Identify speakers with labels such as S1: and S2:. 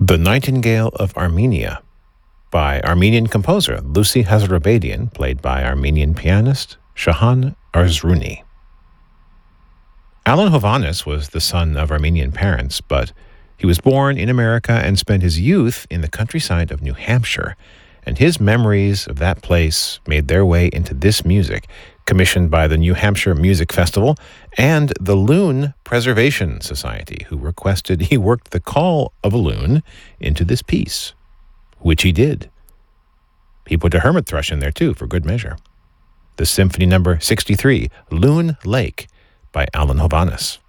S1: The Nightingale of Armenia by Armenian composer Lucy Hazarabadian, played by Armenian pianist Shahan Arzrouni. Alan Hovhannes was the son of Armenian parents, but he was born in America and spent his youth in the countryside of New Hampshire, and his memories of that place made their way into this music, commissioned by the New Hampshire Music Festival and the Loon Preservation Society, who requested he worked the call of a loon into this piece, which he did. He put a hermit thrush in there, too, for good measure. The Symphony Number 63, Loon Lake, by Alan Hovhannes.